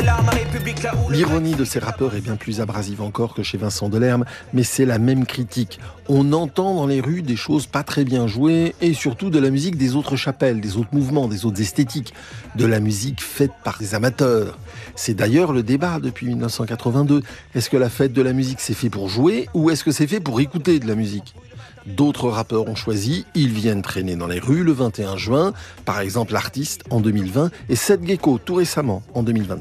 là, ma république là où... L'ironie de ces rappeurs est bien plus abrasive encore que chez Vincent Delerme, mais c'est la même critique. On entend dans les rues des choses pas très bien jouées et surtout de la musique des autres chapelles, des autres mouvements, des autres esthétiques, de la musique faite par des amateurs. C'est d'ailleurs le débat depuis 1982. Est-ce que la fête de la musique c'est fait pour jouer ou est-ce que c'est fait pour écouter de la musique ? D'autres rappeurs ont choisi, ils viennent traîner dans les rues le 21 juin, par exemple l'artiste en 2020 et Seth Gecko tout récemment en 2022.